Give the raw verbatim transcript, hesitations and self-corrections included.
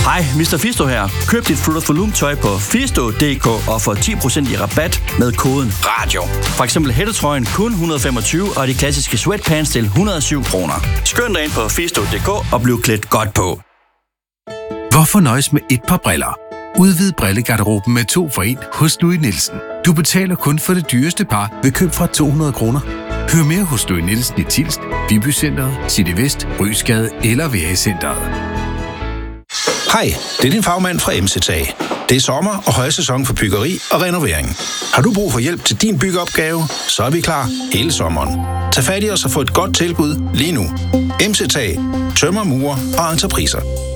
Hej, mister Fisto her. Køb dit Fruit of the Loom tøj på fisto punktum d k og få ti procent i rabat med koden RADIO. For eksempel hættetrøjen kun et hundrede og femogtyve og de klassiske sweatpants til et hundrede og syv kroner. Skøn dig ind på fisto punktum d k og bliv klædt godt på. Hvorfor nøjes med et par briller? Udvid brillegarderoben med to for en hos Louis Nielsen. Du betaler kun for det dyreste par ved køb fra to hundrede kroner. Hør mere hos Louis Nielsen i Tilst, Viby Centret, City Vest, Rysgade eller V A Centret. Hej, det er din fagmand fra M C T A. Det er sommer og højsæson for byggeri og renovering. Har du brug for hjælp til din byggeopgave, så er vi klar hele sommeren. Tag fat i os og få et godt tilbud lige nu. M C T A. Tømmer, murer og entrepriser.